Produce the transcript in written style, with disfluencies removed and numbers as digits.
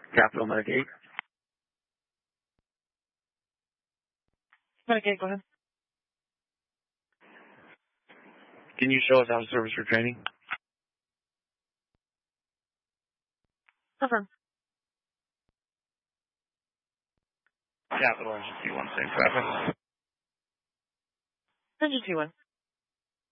Capital Medicaid. Medicaid, go ahead. Can you show us out of service for training? Confirm. Capital Agency 1, same traffic. Agency 1.